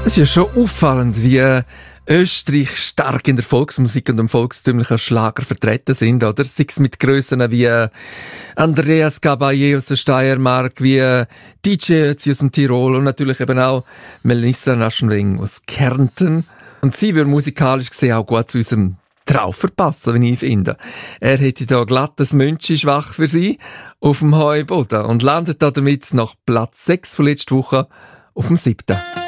Es ist ja schon auffallend, wie Österreich stark in der Volksmusik und dem volkstümlichen Schlager vertreten sind, oder? Sei es mit Grössen wie Andreas Caballé aus der Steiermark, wie DJ Ötzi aus dem Tirol und natürlich eben auch Melissa Naschenweng aus Kärnten. Und sie würde musikalisch gesehen auch gut zu unserem Traufer passen, wie ich finde. Er hätte da glattes Münchi schwach für sie auf dem Heuboden und landet damit nach Platz 6 von letzter Woche auf dem 7.